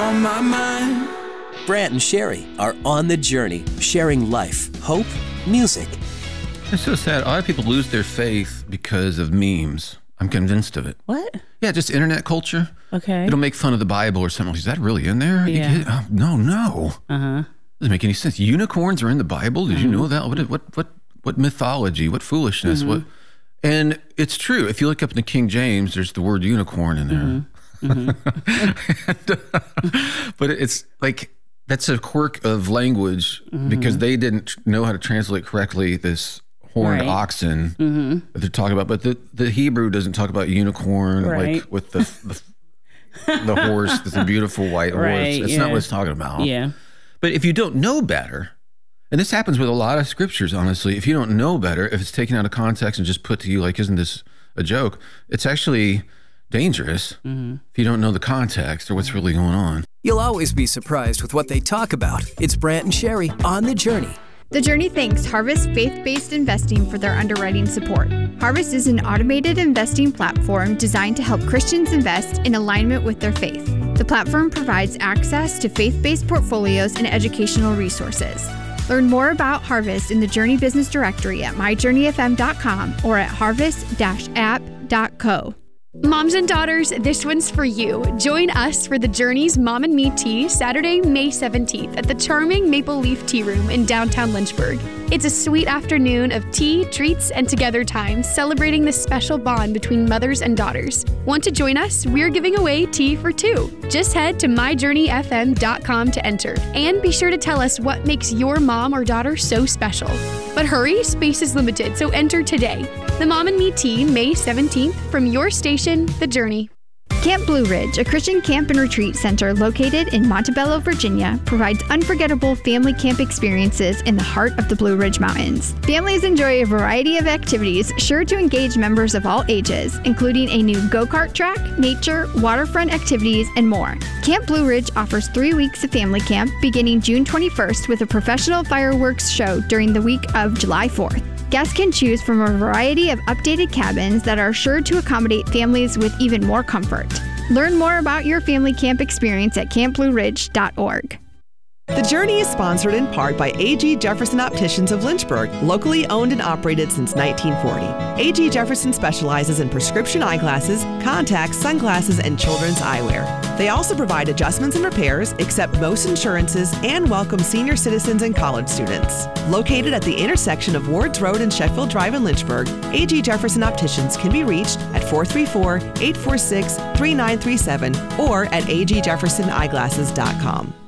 on my mind. Brant and Sherry are on the journey, sharing life, hope, music. It's so sad. A lot of people lose their faith because of memes. I'm convinced of it. What? Yeah, just internet culture. Okay. It'll make fun of the Bible or something. Is that really in there? Yeah. No. Uh-huh. Doesn't make any sense. Unicorns are in the Bible. Did you know that? What mythology? What foolishness? What? And it's true. If you look up in the King James, there's the word unicorn in there. But it's like that's a quirk of language because they didn't know how to translate correctly this horned oxen that they're talking about. But the Hebrew doesn't talk about unicorn like with the horse, the beautiful white horse. It's not what it's talking about. Yeah. But if you don't know better, and this happens with a lot of scriptures, honestly, if you don't know better, if it's taken out of context and just put to you like, isn't this a joke? It's actually dangerous if you don't know the context or what's really going on. You'll always be surprised with what they talk about. It's Brant and Sherry on The Journey. The Journey thanks Harvest Faith-Based Investing for their underwriting support. Harvest is an automated investing platform designed to help Christians invest in alignment with their faith. The platform provides access to faith-based portfolios and educational resources. Learn more about Harvest in the Journey Business Directory at myjourneyfm.com or at harvest-app.co. Moms and daughters, this one's for you. Join us for the Journey's Mom and Me Tea Saturday, May 17th at the charming Maple Leaf Tea Room in downtown Lynchburg. It's a sweet afternoon of tea, treats, and together time, celebrating this special bond between mothers and daughters. Want to join us? We're giving away tea for two. Just head to myjourneyfm.com to enter. And be sure to tell us what makes your mom or daughter so special. But hurry, space is limited, so enter today. The Mom and Me Tea, May 17th, from your station, The Journey. Camp Blue Ridge, a Christian camp and retreat center located in Montebello, Virginia, provides unforgettable family camp experiences in the heart of the Blue Ridge Mountains. Families enjoy a variety of activities sure to engage members of all ages, including a new go-kart track, nature, waterfront activities, and more. Camp Blue Ridge offers 3 weeks of family camp beginning June 21st with a professional fireworks show during the week of July 4th. Guests can choose from a variety of updated cabins that are sure to accommodate families with even more comfort. Learn more about your family camp experience at campblueridge.org. The Journey is sponsored in part by A.G. Jefferson Opticians of Lynchburg, locally owned and operated since 1940. A.G. Jefferson specializes in prescription eyeglasses, contacts, sunglasses, and children's eyewear. They also provide adjustments and repairs, accept most insurances, and welcome senior citizens and college students. Located at the intersection of Wards Road and Sheffield Drive in Lynchburg, A.G. Jefferson Opticians can be reached at 434-846-3937 or at agjeffersoneyeglasses.com.